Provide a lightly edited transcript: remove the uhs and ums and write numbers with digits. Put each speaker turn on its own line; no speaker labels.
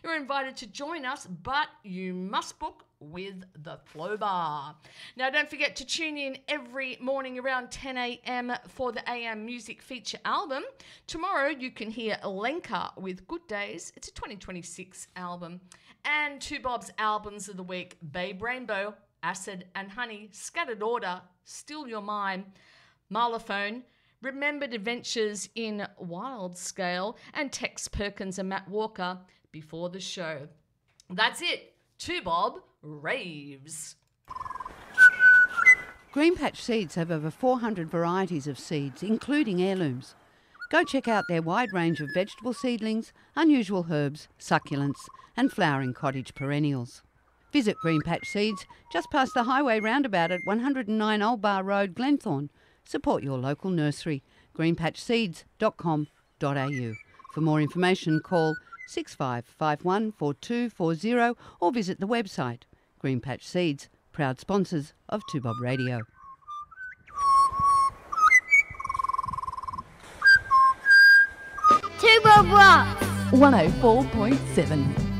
you're invited to join us, but you must book with the Flow Bar. Now, don't forget to tune in every morning around 10 a.m. for the AM Music Feature album. Tomorrow, you can hear Lenka with Good Days. It's a 2026 album. And Two Bob's albums of the week, Babe Rainbow, Acid and Honey, Scattered Order, Still Your Mind, Marlophone, Remembered Adventures in Wild Scale, and Tex Perkins and Matt Walker before the show. That's it. Two Bob raves.
Green Patch Seeds have over 400 varieties of seeds, including heirlooms. Go check out their wide range of vegetable seedlings, unusual herbs, succulents, and flowering cottage perennials. Visit Green Patch Seeds just past the highway roundabout at 109 Old Bar Road, Glenthorne. Support your local nursery, greenpatchseeds.com.au. For more information, call 6551 4240 or visit the website. Green Patch Seeds, proud sponsors of 2Bob Radio.
Two Bob Rocks
104.7.